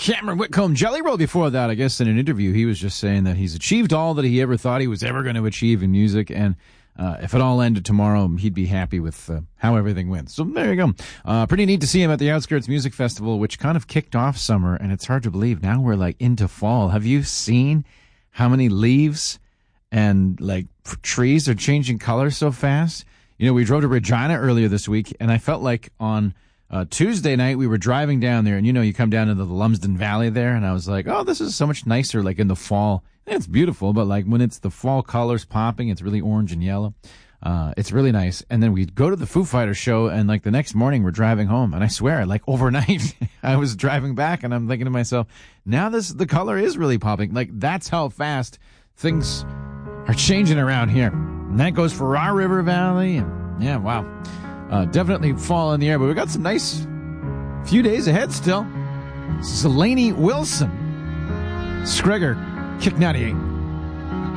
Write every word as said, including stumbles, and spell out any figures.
Cameron Whitcomb. Jelly Roll before that, I guess in an interview, he was just saying that he's achieved all that he ever thought he was ever going to achieve in music, and uh, if it all ended tomorrow, he'd be happy with uh, how everything went. So there you go. Uh, pretty neat to see him at the Outskirts Music Festival, which kind of kicked off summer, and it's hard to believe. Now we're like into fall. Have you seen how many leaves and like trees are changing color so fast? You know, we drove to Regina earlier this week, and I felt like on Uh, Tuesday night, we were driving down there, and, you know, you come down into the Lumsden Valley there, and I was like, oh, this is so much nicer, like, in the fall. And it's beautiful, but, like, when it's the fall colors popping, it's really orange and yellow. Uh, it's really nice. And then we go to the Foo Fighters show, and, like, the next morning, we're driving home, and I swear, like, overnight, I was driving back, and I'm thinking to myself, now this the color is really popping. Like, that's how fast things are changing around here. And that goes for our River Valley, and, yeah, wow. Uh, definitely fall in the air, but we got some nice few days ahead still. This is Lainey Wilson. Scregger, Kick ninety-eight.